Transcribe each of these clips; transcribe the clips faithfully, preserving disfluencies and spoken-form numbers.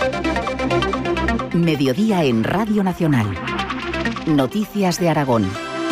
Mediodía en Radio Nacional. Noticias de Aragón.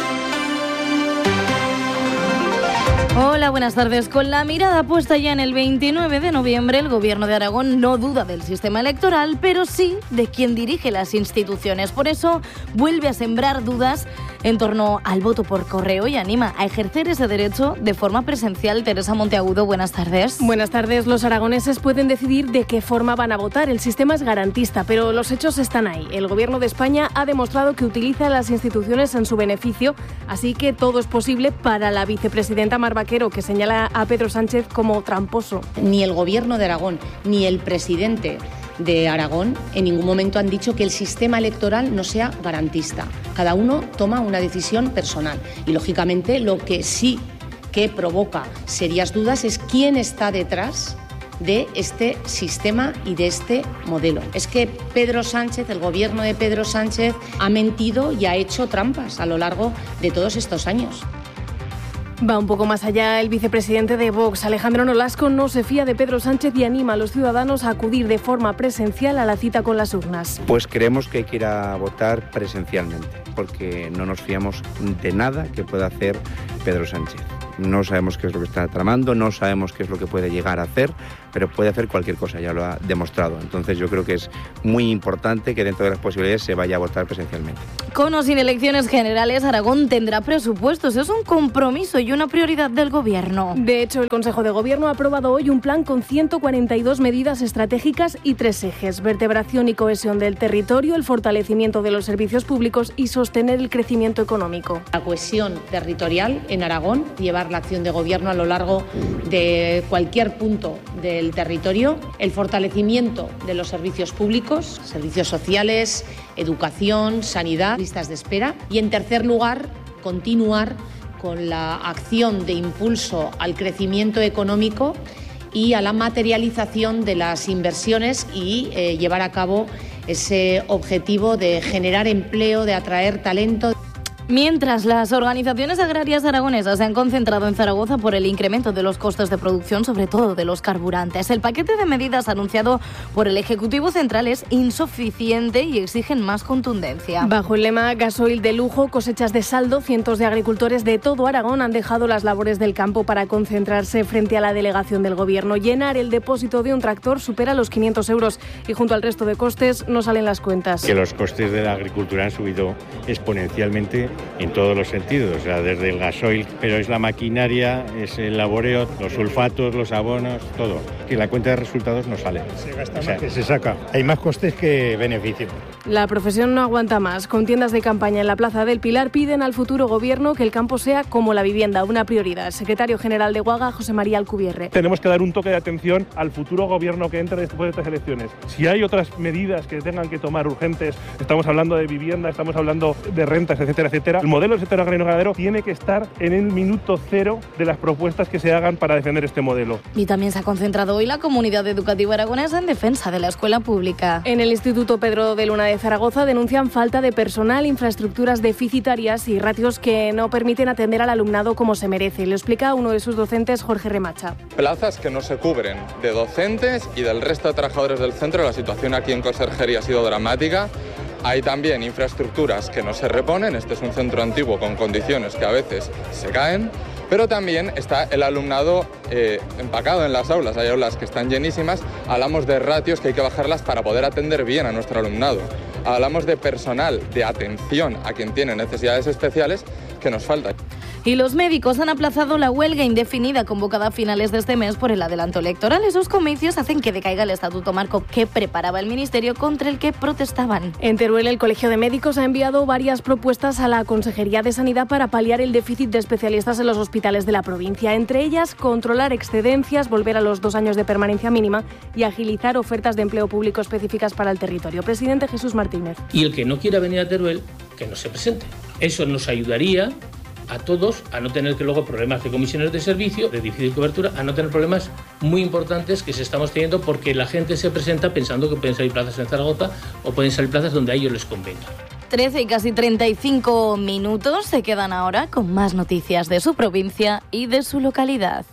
Hola, buenas tardes. Con la mirada puesta ya en el veintinueve de noviembre, el Gobierno de Aragón no duda del sistema electoral, pero sí de quien dirige las instituciones. Por eso vuelve a sembrar dudas en torno al voto por correo y anima a ejercer ese derecho de forma presencial. Teresa Monteagudo, buenas tardes. Buenas tardes. Los aragoneses pueden decidir de qué forma van a votar. El sistema es garantista, pero los hechos están ahí. El Gobierno de España ha demostrado que utiliza las instituciones en su beneficio, así que todo es posible para la vicepresidenta Mar Vaquero, que señala a Pedro Sánchez como tramposo. Ni el Gobierno de Aragón ni el presidente de Aragón en ningún momento han dicho que el sistema electoral no sea garantista. Cada uno toma una decisión personal y, lógicamente, lo que sí que provoca serias dudas es quién está detrás de este sistema y de este modelo. Es que Pedro Sánchez, el Gobierno de Pedro Sánchez, ha mentido y ha hecho trampas a lo largo de todos estos años. Va un poco más allá. El vicepresidente de Vox, Alejandro Nolasco, no se fía de Pedro Sánchez y anima a los ciudadanos a acudir de forma presencial a la cita con las urnas. Pues creemos que hay que ir a votar presencialmente, porque no nos fiamos de nada que pueda hacer Pedro Sánchez. No sabemos qué es lo que está tramando, no sabemos qué es lo que puede llegar a hacer, pero puede hacer cualquier cosa, ya lo ha demostrado. Entonces yo creo que es muy importante que dentro de las posibilidades se vaya a votar presencialmente. Con o sin elecciones generales, Aragón tendrá presupuestos. Es un compromiso y una prioridad del Gobierno. De hecho, el Consejo de Gobierno ha aprobado hoy un plan con ciento cuarenta y dos medidas estratégicas y tres ejes: vertebración y cohesión del territorio, el fortalecimiento de los servicios públicos y sostener el crecimiento económico. La cohesión territorial en Aragón, llevar la acción de Gobierno a lo largo de cualquier punto del territorio, el fortalecimiento de los servicios públicos, servicios sociales, educación, sanidad, listas de espera, y, en tercer lugar, continuar con la acción de impulso al crecimiento económico y a la materialización de las inversiones y eh, llevar a cabo ese objetivo de generar empleo, de atraer talento. Mientras, las organizaciones agrarias aragonesas se han concentrado en Zaragoza por el incremento de los costes de producción, sobre todo de los carburantes. El paquete de medidas anunciado por el Ejecutivo Central es insuficiente y exigen más contundencia. Bajo el lema Gasoil de lujo, cosechas de saldo, cientos de agricultores de todo Aragón han dejado las labores del campo para concentrarse frente a la delegación del Gobierno. Llenar el depósito de un tractor supera los quinientos euros y, junto al resto de costes, no salen las cuentas. Que los costes de la agricultura han subido exponencialmente en todos los sentidos, o sea, desde el gasoil, pero es la maquinaria, es el laboreo, los sulfatos, los abonos, todo. Que la cuenta de resultados no sale. Se gasta, o sea, más que se saca. Hay más costes que beneficios. La profesión no aguanta más. Con tiendas de campaña en la Plaza del Pilar piden al futuro Gobierno que el campo sea como la vivienda, una prioridad. Secretario General de Guaga, José María Alcubierre. Tenemos que dar un toque de atención al futuro Gobierno que entre después de estas elecciones. Si hay otras medidas que tengan que tomar urgentes, estamos hablando de vivienda, estamos hablando de rentas, etcétera, etcétera. El modelo del sector agrario ganadero tiene que estar en el minuto cero de las propuestas que se hagan para defender este modelo. Y también se ha concentrado hoy la comunidad educativa aragonesa en defensa de la escuela pública. En el Instituto Pedro de Luna de Zaragoza denuncian falta de personal, infraestructuras deficitarias y ratios que no permiten atender al alumnado como se merece. Lo explica uno de sus docentes, Jorge Remacha. Plazas que no se cubren de docentes y del resto de trabajadores del centro. La situación aquí en Conserjería ha sido dramática. Hay también infraestructuras que no se reponen. Este es un centro antiguo con condiciones que a veces se caen. Pero también está el alumnado eh, empacado en las aulas. Hay aulas que están llenísimas. Hablamos de ratios que hay que bajarlas para poder atender bien a nuestro alumnado. Hablamos de personal de atención a quien tiene necesidades especiales que nos falta. Y los médicos han aplazado la huelga indefinida convocada a finales de este mes por el adelanto electoral. Esos comicios hacen que decaiga el estatuto marco que preparaba el Ministerio, contra el que protestaban. En Teruel, el Colegio de Médicos ha enviado varias propuestas a la Consejería de Sanidad para paliar el déficit de especialistas en los hospitales de la provincia. Entre ellas, controlar excedencias, volver a los dos años de permanencia mínima y agilizar ofertas de empleo público específicas para el territorio. Presidente Jesús Martínez. Y el que no quiera venir a Teruel, que no se presente. Eso nos ayudaría a todos a no tener que luego problemas de comisiones de servicio, de difícil cobertura, a no tener problemas muy importantes que se estamos teniendo porque la gente se presenta pensando que pueden salir plazas en Zaragoza o pueden salir plazas donde a ellos les convenga. trece y casi treinta y cinco minutos se quedan ahora con más noticias de su provincia y de su localidad.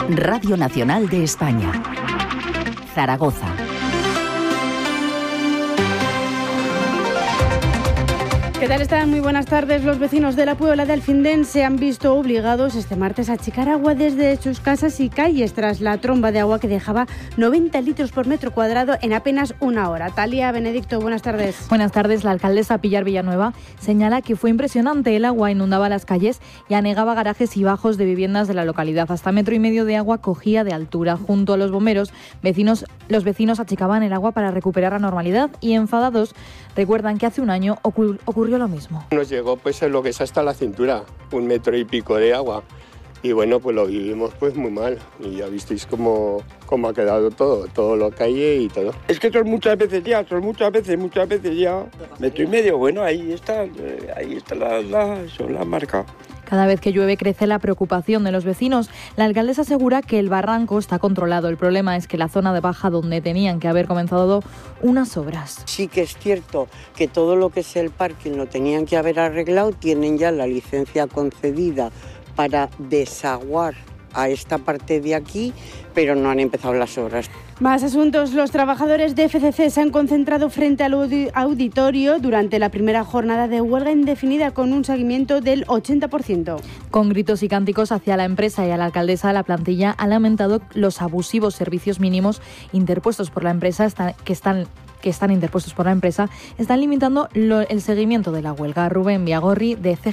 Radio Nacional de España. Zaragoza. ¿Qué tal están? Muy buenas tardes. Los vecinos de la Puebla de Alfindén se han visto obligados este martes a achicar agua desde sus casas y calles tras la tromba de agua que dejaba noventa litros por metro cuadrado en apenas una hora. Talía Benedicto, buenas tardes. Buenas tardes. La alcaldesa Pilar Villanueva señala que fue impresionante. El agua inundaba las calles y anegaba garajes y bajos de viviendas de la localidad. Hasta metro y medio de agua cogía de altura. Junto a los bomberos, vecinos, los vecinos achicaban el agua para recuperar la normalidad y, enfadados, recuerdan que hace un año ocur- ocurrió lo mismo. Nos llegó pues en lo que es hasta la cintura, un metro y pico de agua. Y bueno, pues lo vivimos pues muy mal. Y ya visteis cómo, cómo ha quedado todo, todo lo calle y todo. Es que son muchas veces ya, son muchas veces, muchas veces ya. Metro y medio, bueno, ahí está, ahí está la, la, son la marca. Cada vez que llueve crece la preocupación de los vecinos. La alcaldesa asegura que el barranco está controlado. El problema es que la zona de baja donde tenían que haber comenzado unas obras. Sí que es cierto que todo lo que es el parking lo tenían que haber arreglado. Tienen ya la licencia concedida para desaguar a esta parte de aquí, pero no han empezado las obras. Más asuntos. Los trabajadores de F C C se han concentrado frente al auditorio durante la primera jornada de huelga indefinida con un seguimiento del ochenta por ciento. Con gritos y cánticos hacia la empresa y a la alcaldesa, la plantilla ha lamentado los abusivos servicios mínimos interpuestos por la empresa que están que están interpuestos por la empresa, están limitando lo, el seguimiento de la huelga. Rubén Viagorri, de C G